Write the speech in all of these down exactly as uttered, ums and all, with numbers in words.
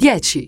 dieci.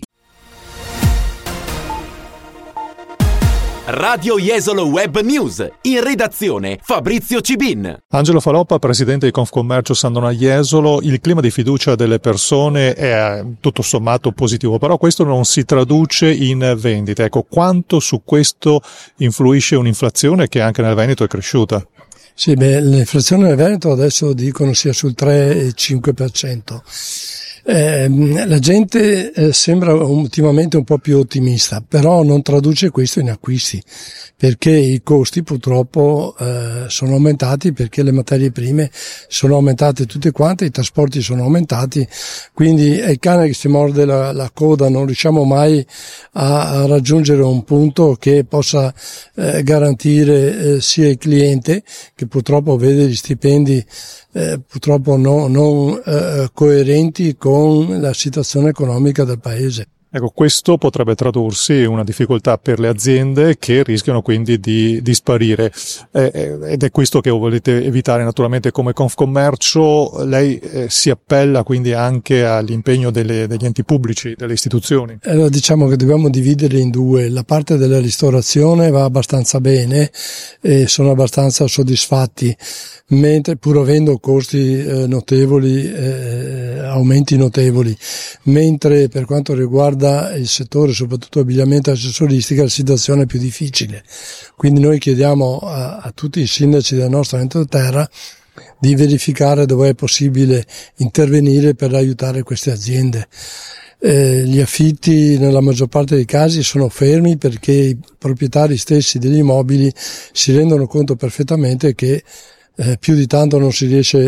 Radio Jesolo Web News, in redazione Fabrizio Cibin. Angelo Faloppa, presidente di Confcommercio Sandona Jesolo. Il clima di fiducia delle persone è tutto sommato positivo, però questo non si traduce in vendite. Ecco, quanto su questo influisce un'inflazione che anche nel Veneto è cresciuta? Sì, beh, l'inflazione nel Veneto adesso dicono sia sul tre virgola cinque per cento. Eh, la gente eh, sembra ultimamente un po' più ottimista, però non traduce questo in acquisti, perché i costi purtroppo eh, sono aumentati, perché le materie prime sono aumentate tutte quante, i trasporti sono aumentati, quindi è il cane che si morde la, la coda, non riusciamo mai a, a raggiungere un punto che possa eh, garantire eh, sia il cliente, che purtroppo vede gli stipendi Eh, purtroppo no, non eh, coerenti con la situazione economica del paese. Ecco, questo potrebbe tradursi in una difficoltà per le aziende che rischiano quindi di, di sparire, eh, ed è questo che volete evitare naturalmente come Confcommercio. Lei eh, si appella quindi anche all'impegno delle, degli enti pubblici, delle istituzioni. Allora, diciamo che dobbiamo dividere in due. La parte della ristorazione va abbastanza bene e sono abbastanza soddisfatti, mentre pur avendo costi eh, notevoli, eh, aumenti notevoli, mentre per quanto riguarda il settore, soprattutto abbigliamento e accessoristica, la situazione è più difficile. Quindi noi chiediamo a, a tutti i sindaci del nostro entroterra di verificare dove è possibile intervenire per aiutare queste aziende. Eh, gli affitti nella maggior parte dei casi sono fermi perché i proprietari stessi degli immobili si rendono conto perfettamente che Eh, più di tanto non si riesce